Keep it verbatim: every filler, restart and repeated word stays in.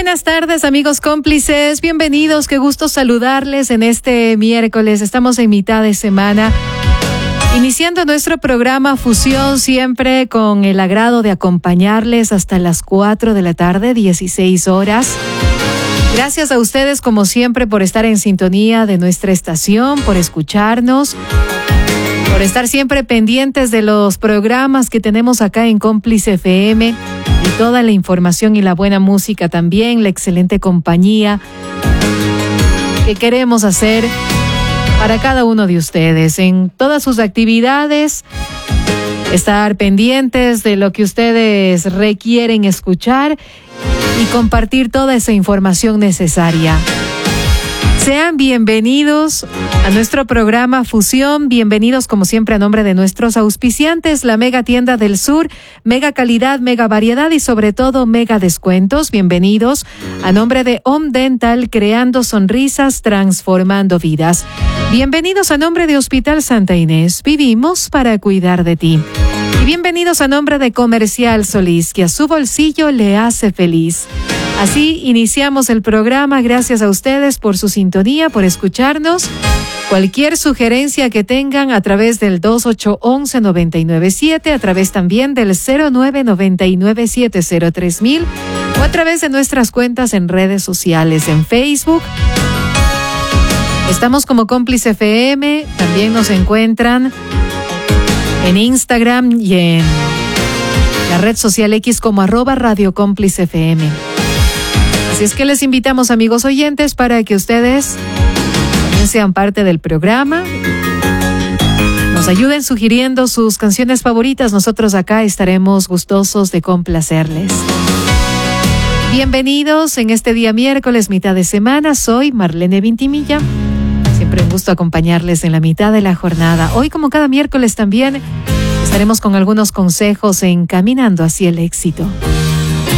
buenas tardes, amigos cómplices. Bienvenidos, qué gusto saludarles en este miércoles. Estamos en mitad de semana, iniciando nuestro programa Fusión, siempre con el agrado de acompañarles hasta las cuatro de la tarde, dieciséis horas. Gracias a ustedes, como siempre, por estar en sintonía de nuestra estación, por escucharnos, por estar siempre pendientes de los programas que tenemos acá en Cómplice F M y toda la información y la buena música también, la excelente compañía que queremos hacer para cada uno de ustedes en todas sus actividades, estar pendientes de lo que ustedes requieren escuchar y compartir toda esa información necesaria. Sean bienvenidos a nuestro programa Fusión, bienvenidos como siempre a nombre de nuestros auspiciantes, la Mega Tienda del Sur, mega calidad, mega variedad y sobre todo mega descuentos. Bienvenidos a nombre de Home Dental, creando sonrisas, transformando vidas. Bienvenidos a nombre de Hospital Santa Inés, vivimos para cuidar de ti. Y bienvenidos a nombre de Comercial Solís, que a su bolsillo le hace feliz. Así iniciamos el programa. Gracias a ustedes por su sintonía, por escucharnos. Cualquier sugerencia que tengan a través del dos ocho uno uno nueve nueve siete, a través también del cero nueve nueve nueve siete cero tres mil o a través de nuestras cuentas en redes sociales, en Facebook. Estamos como Cómplice F M, también nos encuentran en Instagram y en la red social X como arroba Radio Cómplice F M. Así es que les invitamos, amigos oyentes, para que ustedes también sean parte del programa, nos ayuden sugiriendo sus canciones favoritas. Nosotros acá estaremos gustosos de complacerles. Bienvenidos en este día miércoles, mitad de semana. Soy Marlene Vintimilla. Siempre un gusto acompañarles en la mitad de la jornada. Hoy, como cada miércoles también, estaremos con algunos consejos en Caminando hacia el éxito.